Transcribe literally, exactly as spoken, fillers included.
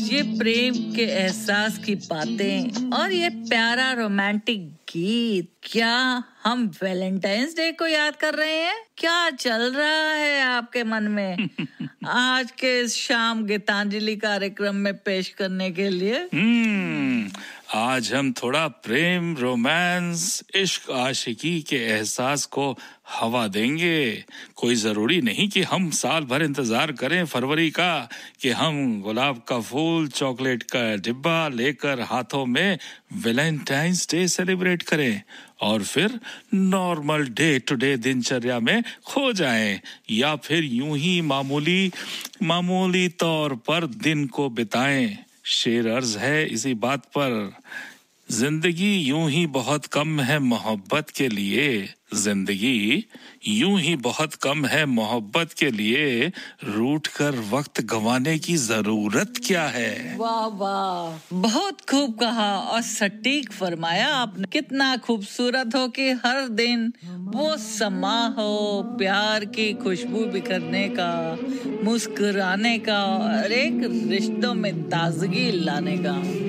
ये प्रेम के एहसास की बातें और ये प्यारा रोमांटिक गीत, क्या हम वैलेंटाइंस डे को याद कर रहे हैं? क्या चल रहा है आपके मन में आज के इस शाम गीतांजलि कार्यक्रम में पेश करने के लिए? हम्म आज हम थोड़ा प्रेम, रोमांस, इश्क, आशिकी के एहसास को हवा देंगे। कोई जरूरी नहीं कि हम साल भर इंतजार करें फरवरी का कि हम गुलाब का फूल, चॉकलेट का डिब्बा लेकर हाथों में वैलेंटाइंस डे सेलिब्रेट करें और फिर नॉर्मल डे टू डे दिनचर्या में खो जाएं, या फिर यूं ही मामूली मामूली तौर पर दिन को बिताएं। शेर अर्ज है इसी बात पर, जिंदगी यूं ही बहुत कम है मोहब्बत के लिए, जिंदगी यूं ही बहुत कम है मोहब्बत के लिए, रूठ कर वक्त गंवाने की जरूरत क्या है। वाह वाह, बहुत खूब कहा और सटीक फरमाया आपने। कितना खूबसूरत हो कि हर दिन वो समा हो प्यार की खुशबू बिखरने का, मुस्कुराने का और एक रिश्तों में ताजगी लाने का।